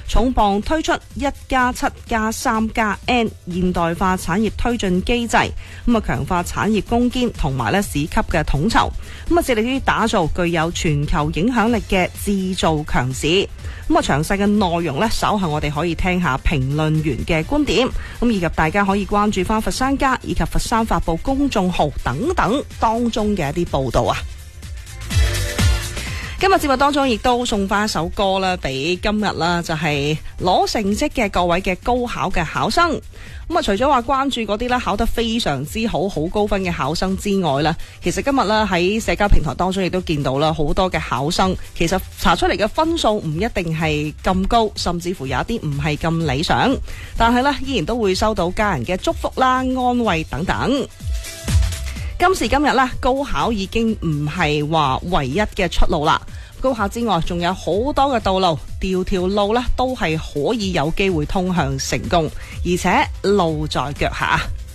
重磅推出1+7+3+N 現代化產業推進機制，強化產業攻堅同埋市級嘅統籌，致力於打造具有全球影響力嘅製造強市。詳細嘅內容稍後我哋可以聽下評論員嘅觀點，以及大家可以關注翻佛山家以及佛山發佈公眾號等等當中嘅一啲報道啊。今日節目當中亦都送翻一首歌啦，俾今日啦就係攞成績嘅各位嘅高考嘅考生。除咗話關注嗰啲咧考得非常之好高分嘅考生之外啦，其實今日咧喺社交平台當中亦都見到啦，好多嘅考生其實查出嚟嘅分數唔一定係咁高，甚至乎有一啲唔係咁理想，但係咧依然都會收到家人嘅祝福啦、安慰等等。今時今日咧，高考已經唔係話唯一嘅出路啦。高考之外，仲有好多嘅道路，條路咧都係可以有機會通向成功，而且路在腳下。